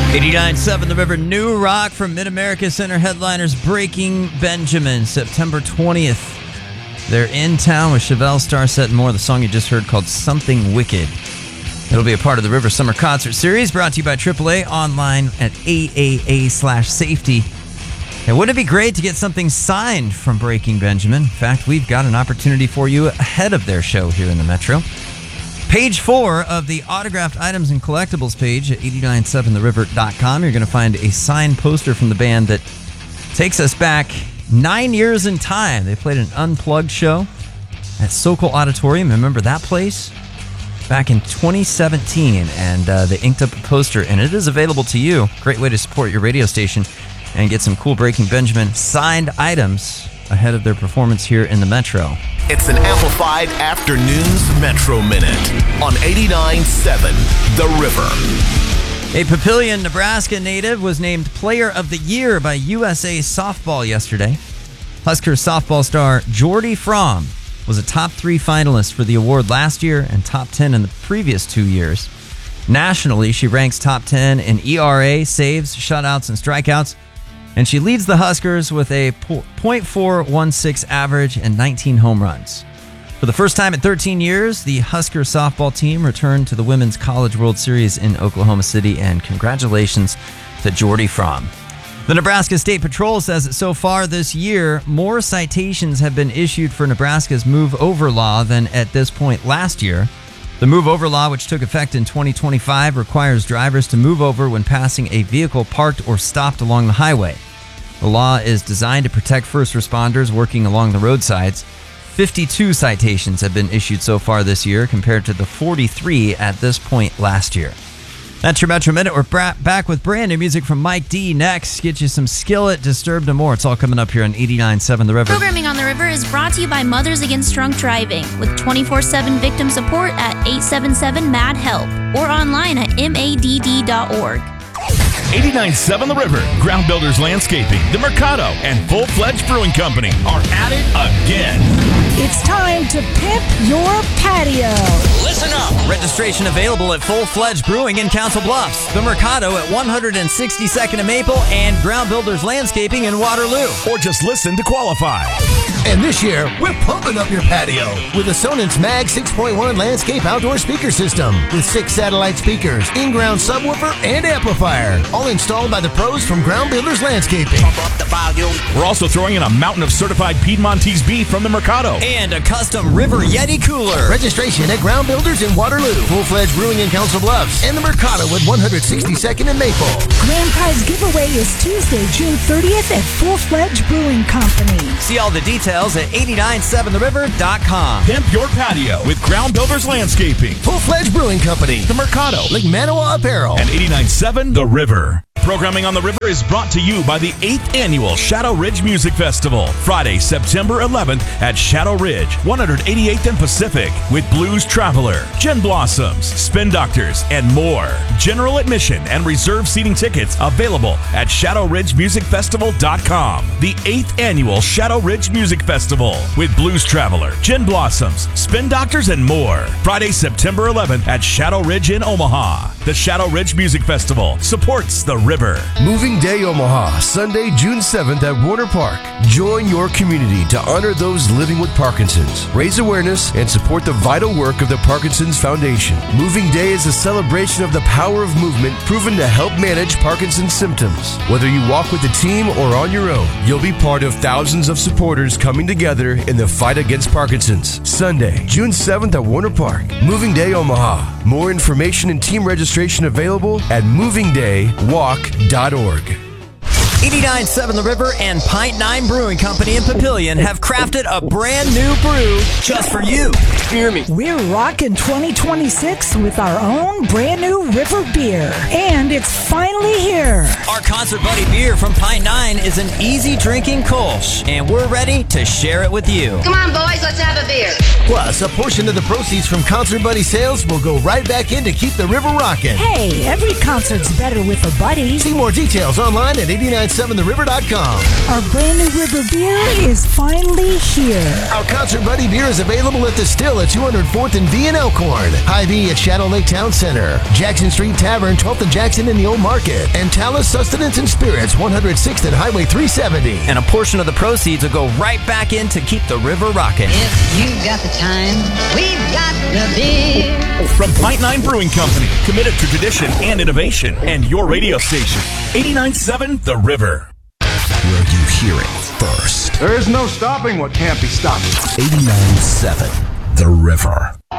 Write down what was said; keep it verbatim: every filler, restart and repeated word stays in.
eighty-nine point seven The River, new rock from Mid-America Center headliners Breaking Benjamin, September twentieth. They're in town with Chevelle, Starset, and more. The song you just heard called Something Wicked. It'll be a part of the River Summer Concert Series, brought to you by triple A, online at A A A slash safety. And wouldn't it be great to get something signed from Breaking Benjamin? In fact, we've got an opportunity for you ahead of their show here in the Metro. Page four of the autographed items and collectibles page at eight nine seven the river dot com. You're going to find a signed poster from the band that takes us back nine years in time. They played an unplugged show at Sokol Auditorium. Remember that place? Back in twenty seventeen, and uh, they inked up a poster, and it is available to you. Great way to support your radio station and get some cool Breaking Benjamin signed items ahead of their performance here in the Metro. It's an amplified afternoons Metro Minute on eighty-nine point seven The River. A Papillion, Nebraska native was named Player of the Year by U S A Softball yesterday. Husker softball star Jordy Fromm was a top three finalist for the award last year and top ten in the previous two years. Nationally, she ranks top ten in E R A, saves, shutouts, and strikeouts, and she leads the Huskers with a point four one six average and nineteen home runs. For the first time in thirteen years, the Husker softball team returned to the Women's College World Series in Oklahoma City, and congratulations to Jordy Fromm. The Nebraska State Patrol says that so far this year, more citations have been issued for Nebraska's Move Over law than at this point last year. The Move Over law, which took effect in twenty twenty-five, requires drivers to move over when passing a vehicle parked or stopped along the highway. The law is designed to protect first responders working along the roadsides. fifty-two citations have been issued so far this year compared to the forty-three at this point last year. That's your Metro Minute. We're bra- back with brand new music from Mike D next. Get you some Skillet, Disturbed, and more. It's all coming up here on eighty-nine point seven The River. Programming on The River is brought to you by Mothers Against Drunk Driving with twenty-four seven victim support at eight seven seven M A D HELP or online at M A D D dot org. eighty-nine point seven The River, Ground Builders Landscaping, The Mercado, and Full Fledged Brewing Company are at it again. It's time to pimp your patio. Listen up. Registration available at Full Fledged Brewing in Council Bluffs, The Mercado at one sixty-second and Maple, and Ground Builders Landscaping in Waterloo. Or just listen to qualify. And this year, we're pumping up your patio with a Sonance Mag six point one landscape outdoor speaker system with six satellite speakers, in-ground subwoofer, and amplifier, all installed by the pros from Ground Builders Landscaping. We're also throwing in a mountain of certified Piedmontese beef from the Mercado. And a custom River Yeti cooler. Registration at Ground Builders in Waterloo, Full Fledged Brewing in Council Bluffs, and the Mercado at one sixty-second and Maple. Grand prize giveaway is Tuesday, June thirtieth at Full Fledged Brewing Company. See all the details at eight nine seven the river dot com. Pimp your patio with Ground Builders Landscaping, Full Fledged Brewing Company, the Mercado, Lake Manawa Apparel, and eighty-nine point seven The River. Programming on The River is brought to you by the eighth Annual Shadow Ridge Music Festival, Friday, September eleventh at Shadow Ridge, one eighty-eighth and Pacific, with Blues Traveler, Gin Blossoms, Spin Doctors, and more. General admission and reserve seating tickets available at shadow ridge music festival dot com. The eighth Annual Shadow Ridge Music Festival with Blues Traveler, Gin Blossoms, Spin Doctors, and more. Friday, September eleventh at Shadow Ridge in Omaha. The Shadow Ridge Music Festival supports The River. Moving Day Omaha, Sunday, June seventh at Warner Park. Join your community to honor those living with Parkinson's, raise awareness, and support the vital work of the Parkinson's Foundation. Moving Day is a celebration of the power of movement proven to help manage Parkinson's symptoms. Whether you walk with a team or on your own, you'll be part of thousands of supporters coming together in the fight against Parkinson's. Sunday, June seventh at Warner Park. Moving Day Omaha. More information and team registration available at moving day walk dot org. eighty-nine point seven The River and Pint Nine Brewing Company in Papillion have crafted a brand new brew just for you. Hear me. We're rocking twenty twenty-six with our own brand new River beer. And it's finally here. Our Concert Buddy beer from Pint Nine is an easy drinking Kolsch, and we're ready to share it with you. Come on, boys, let's have a beer. Plus, a portion of the proceeds from Concert Buddy sales will go right back in to keep the river rocking. Hey, every concert's better with a buddy. See more details online at eighty-nine nine seven the river dot com. Our brand new River Beer is finally here. Our Concert Buddy beer is available at the Still at two hundred fourth and V in Elkhorn, Hy-Vee at Shadow Lake Town Center, Jackson Street Tavern, twelfth and Jackson in the Old Market, and Talus Sustenance and Spirits, one hundred sixth and Highway three seventy. And a portion of the proceeds will go right back in to keep the river rocking. If you've got the time, we've got the beer. From Pint Nine Brewing Company, committed to tradition and innovation, and your radio station, eighty-nine point seven The River. Where you hear it first. There is no stopping what can't be stopped. eighty-nine point seven The River.